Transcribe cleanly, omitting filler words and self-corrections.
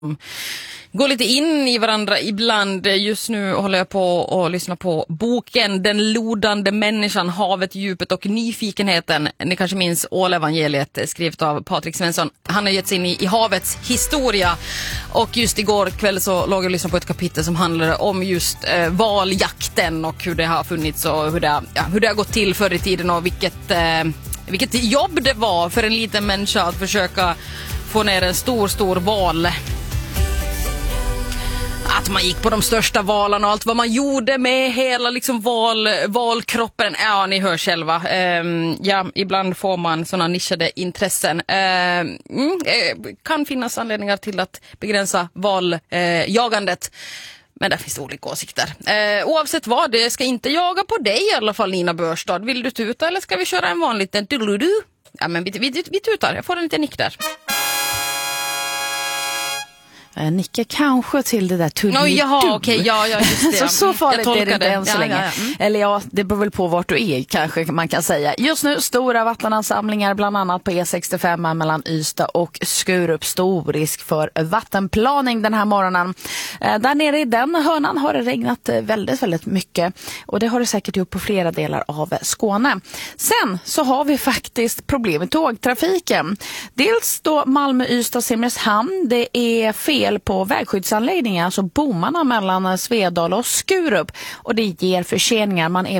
går lite in i varandra ibland. Just nu håller jag på att lyssna på boken Den lodande människan, havet, djupet och nyfikenheten. Ni kanske minns Ålevangeliet, skrivet av Patrik Svensson. Han har gett sig in i havets historia. Och just igår kväll så låg jag och lyssnade på ett kapitel som handlar om just valjakten och hur det har funnits och hur det har gått till förr i tiden och vilket jobb det var för en liten människa att försöka få ner en stor val. Att man gick på de största valarna och allt vad man gjorde med hela liksom valkroppen. Ja, ni hör själva. Ibland får man såna nischade intressen. Kan finnas anledningar till att begränsa valjagandet. Men där finns det olika åsikter. Oavsett vad, det ska inte jaga på dig i alla fall, Nina Börstad. Vill du tuta eller ska vi köra en vanlig liten du? Ja, men vi tutar. Jag får en liten nick där. Nicka kanske till det där tullidum. Jaha, okej, ja, just det. så farligt är det inte än så länge. Ja. Eller det beror väl på vart du är, kanske man kan säga. Just nu stora vattenansamlingar, bland annat på E65 mellan Ystad och Skurup. Stor risk för vattenplaning den här morgonen. Där nere i den hörnan har det regnat väldigt, väldigt mycket. Och det har det säkert gjort på flera delar av Skåne. Sen så har vi faktiskt problem i tågtrafiken. Dels då Malmö, Ystad, Simrishamn. Det är fel på vägskyddsanläggningar, alltså bommarna mellan Svedala och Skurup, och det ger förseningar. Man är